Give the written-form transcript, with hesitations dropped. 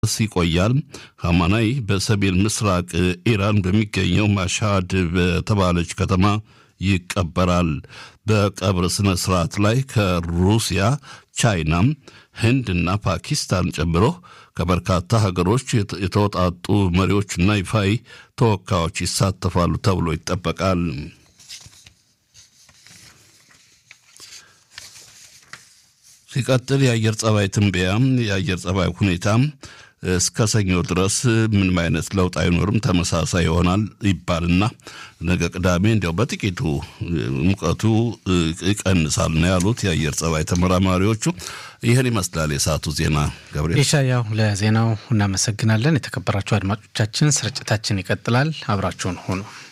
ሲቆያል ሐማናይ በሰሜን ምስራቅ ኢራን በሚገኘው ማሻድ በተባለች ከተማ ይቀበራል። በቀብር ስነ ስርዓት ላይ ከሩሲያ፣ ቻይና፣ ህንድና ፓኪስታን ጨምሮ ከበርካታ ሀገሮች የተወጣጡ መሪዎችና ይፋይ ተወካዮች ይሳተፋሉ ተብሎ ይጠበቃል። ሲቀጥል የአየር ጸባይ ትንበያ የአየር ጸባይ ሁኔታ እስከ ሰኞ ድረስ ምንም አይነት ለውጥ አይኖርም፣ ተመሳሳይ ይሆናል ይባልና ነገ ቅዳሜ እንዲያው በጥቂቱ ሙቀቱ ይቀንሳል ነው ያሉት የአየር ጸባይ ተመራማሪዎቹ። ይህን ይመስላል የሰዓቱ ዜና። ገብርኤል ኢሻያው ለዜናው እናመሰግናለን። የተከበራችሁ አድማጮቻችን ስርጭታችን ይቀጥላል። አብራችሁን ሁኑ።